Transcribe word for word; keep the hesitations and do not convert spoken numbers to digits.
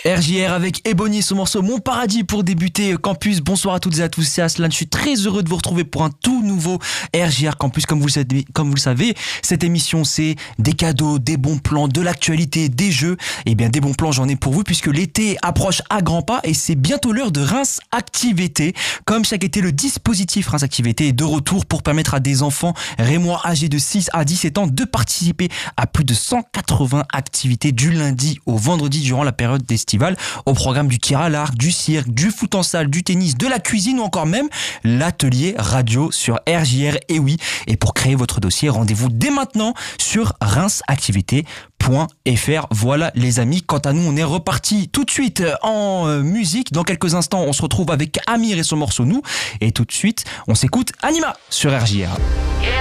R J R avec Ebony, son morceau Mon Paradis pour débuter Campus. Bonsoir à toutes et à tous, c'est Aslan. Je suis très heureux de vous retrouver pour un tout nouveau R J R Campus. Comme vous le savez, comme vous le savez, cette émission c'est des cadeaux, des bons plans, de l'actualité, des jeux. Et bien des bons plans j'en ai pour vous puisque l'été approche à grands pas et c'est bientôt l'heure de Reims Activité. Comme chaque été, le dispositif Reims Activité est de retour pour permettre à des enfants rémois âgés de six à dix-sept ans de participer à plus de cent quatre-vingts activités du lundi au vendredi durant la période estivale. Au programme du tir à l'arc, du cirque, du foot en salle, du tennis, de la cuisine ou encore même l'atelier radio sur R J R. Et oui, et pour créer votre dossier, rendez-vous dès maintenant sur reims activité point f r. Voilà les amis, quant à nous on est reparti tout de suite en euh, musique. Dans quelques instants on se retrouve avec Amir et son morceau Nous. Et tout de suite on s'écoute Anima sur R J R.